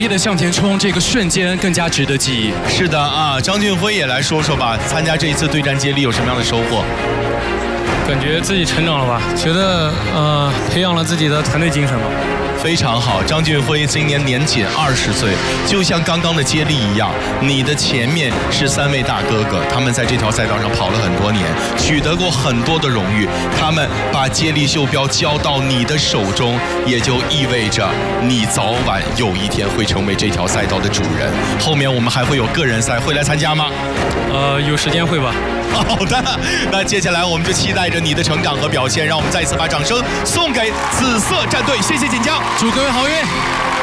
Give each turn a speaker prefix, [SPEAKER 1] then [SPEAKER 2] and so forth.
[SPEAKER 1] 力的向前冲，这个瞬间更加值得记忆。
[SPEAKER 2] 是的啊，张俊辉也来说说吧，参加这一次对战接力有什么样的收获？
[SPEAKER 3] 感觉自己成长了吧？觉得培养了自己的团队精神吧。
[SPEAKER 2] 非常好，张俊辉今年年仅20岁，就像刚刚的接力一样，你的前面是3位大哥哥，他们在这条赛道上跑了很多年，取得过很多的荣誉，他们把接力袖标交到你的手中，也就意味着你早晚有一天会成为这条赛道的主人。后面我们还会有个人赛，会来参加吗？
[SPEAKER 3] 有时间会吧。
[SPEAKER 2] 好的，那接下来我们就期待着你的成长和表现，让我们再次把掌声送给紫色战队，谢谢锦江，
[SPEAKER 1] 祝各位好运。